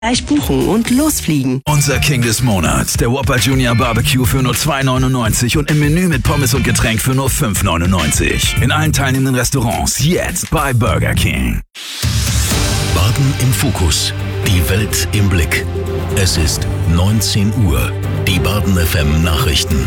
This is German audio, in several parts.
Gleich buchen und losfliegen. Unser King des Monats, der Whopper Junior Barbecue für nur $2,99 und im Menü mit Pommes und Getränk für nur $5,99. In allen teilnehmenden Restaurants jetzt bei Burger King. Baden im Fokus. Die Welt im Blick. Es ist 19 Uhr. Die Baden FM Nachrichten.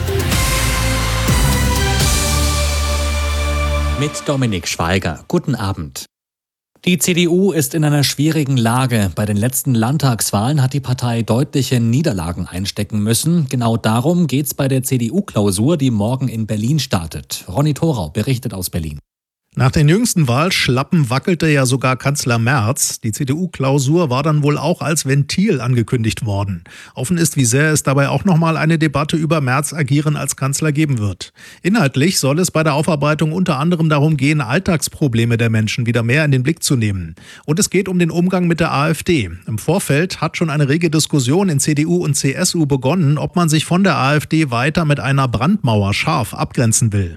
Mit Dominik Schweiger. Guten Abend. Die CDU ist in einer schwierigen Lage. Bei den letzten Landtagswahlen hat die Partei deutliche Niederlagen einstecken müssen. Genau darum geht's bei der CDU-Klausur, die morgen in Berlin startet. Ronny Thorau berichtet aus Berlin. Nach den jüngsten Wahlschlappen wackelte ja sogar Kanzler Merz. Die CDU-Klausur war dann wohl auch als Ventil angekündigt worden. Offen ist, wie sehr es dabei auch nochmal eine Debatte über Merz' Agieren als Kanzler geben wird. Inhaltlich soll es bei der Aufarbeitung unter anderem darum gehen, Alltagsprobleme der Menschen wieder mehr in den Blick zu nehmen. Und es geht um den Umgang mit der AfD. Im Vorfeld hat schon eine rege Diskussion in CDU und CSU begonnen, ob man sich von der AfD weiter mit einer Brandmauer scharf abgrenzen will.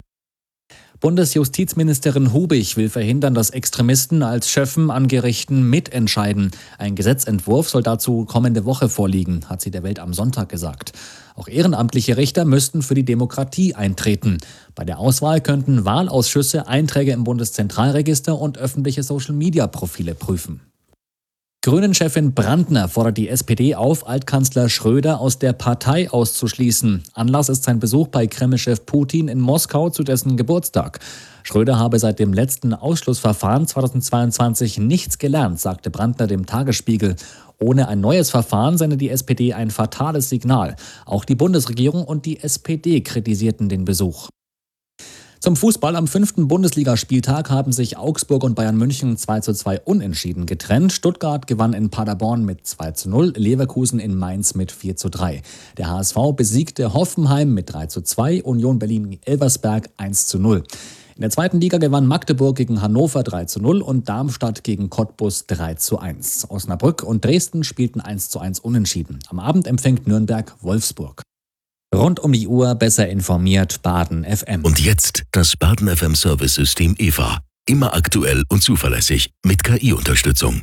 Bundesjustizministerin Hubich will verhindern, dass Extremisten als Schöffen an Gerichten mitentscheiden. Ein Gesetzentwurf soll dazu kommende Woche vorliegen, hat sie der Welt am Sonntag gesagt. Auch ehrenamtliche Richter müssten für die Demokratie eintreten. Bei der Auswahl könnten Wahlausschüsse Einträge im Bundeszentralregister und öffentliche Social-Media-Profile prüfen. Grünen-Chefin Brandner fordert die SPD auf, Altkanzler Schröder aus der Partei auszuschließen. Anlass ist sein Besuch bei Kreml-Chef Putin in Moskau zu dessen Geburtstag. Schröder habe seit dem letzten Ausschlussverfahren 2022 nichts gelernt, sagte Brandner dem Tagesspiegel. Ohne ein neues Verfahren sende die SPD ein fatales Signal. Auch die Bundesregierung und die SPD kritisierten den Besuch. Zum Fußball am 5. Bundesligaspieltag haben sich Augsburg und Bayern München 2:2 unentschieden getrennt. Stuttgart gewann in Paderborn mit 2:0, Leverkusen in Mainz mit 4:3. Der HSV besiegte Hoffenheim mit 3:2, Union Berlin-Elversberg 1:0. In der zweiten Liga gewann Magdeburg gegen Hannover 3:0 und Darmstadt gegen Cottbus 3:1. Osnabrück und Dresden spielten 1:1 unentschieden. Am Abend empfängt Nürnberg Wolfsburg. Rund um die Uhr besser informiert Baden FM. Und jetzt das Baden FM Service-System EVA. Immer aktuell und zuverlässig mit KI-Unterstützung.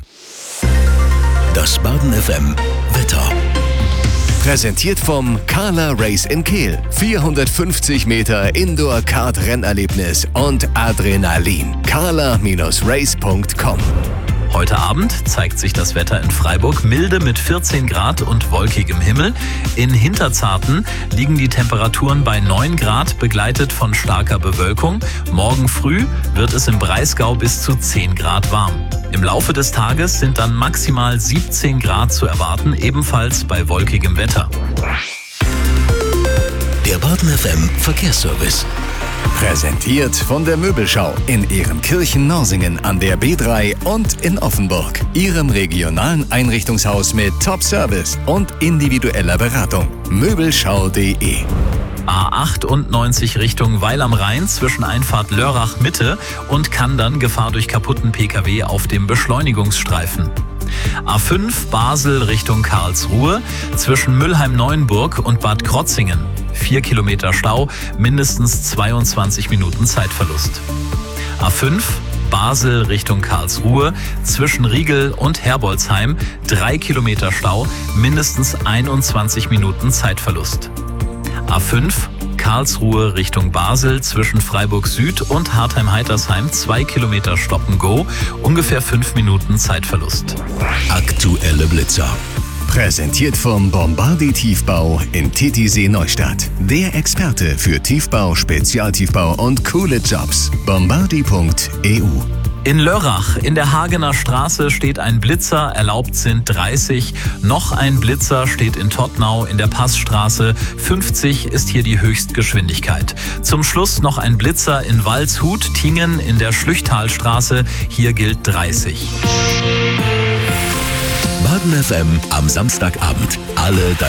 Das Baden FM Wetter. Präsentiert vom Carla Race in Kehl. 450 Meter Indoor-Kart-Rennerlebnis und Adrenalin. carla-race.com. Heute Abend zeigt sich das Wetter in Freiburg milde mit 14 Grad und wolkigem Himmel. In Hinterzarten liegen die Temperaturen bei 9 Grad, begleitet von starker Bewölkung. Morgen früh wird es im Breisgau bis zu 10 Grad warm. Im Laufe des Tages sind dann maximal 17 Grad zu erwarten, ebenfalls bei wolkigem Wetter. Der Baden FM Verkehrsservice. Präsentiert von der Möbelschau in Ehrenkirchen-Norsingen an der B3 und in Offenburg. Ihrem regionalen Einrichtungshaus mit Top-Service und individueller Beratung. Möbelschau.de. A98 Richtung Weil am Rhein zwischen Einfahrt Lörrach Mitte und Kandern Gefahr durch kaputten Pkw auf dem Beschleunigungsstreifen. A5 Basel Richtung Karlsruhe zwischen Mülheim-Neuenburg und Bad Krotzingen. 4 Kilometer Stau, mindestens 22 Minuten Zeitverlust. A5 Basel Richtung Karlsruhe zwischen Riegel und Herbolzheim. 3 Kilometer Stau, mindestens 21 Minuten Zeitverlust. A5 Karlsruhe Richtung Basel zwischen Freiburg Süd und Hartheim-Heitersheim 2 Kilometer Stop-and-Go, ungefähr 5 Minuten Zeitverlust. Aktuelle Blitzer. Präsentiert vom Bombardi Tiefbau in Titisee Neustadt. Der Experte für Tiefbau, Spezialtiefbau und coole Jobs. Bombardi.eu. In Lörrach in der Hagener Straße steht ein Blitzer, erlaubt sind 30. Noch ein Blitzer steht in Tottnau in der Passstraße. 50 ist hier die Höchstgeschwindigkeit. Zum Schluss noch ein Blitzer in Waldshut-Tingen in der Schlüchtalstraße. Hier gilt 30. Baden FM am Samstagabend. Alle